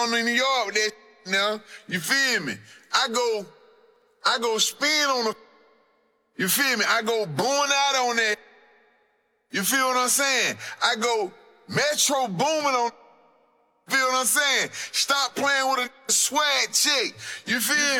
in New York with that now. You feel me? I go spin on the. You feel me? I go boom out on that. You feel what I'm saying? I go Metro booming on. Feel what I'm saying? Stop playing with a swag chick. You feel me?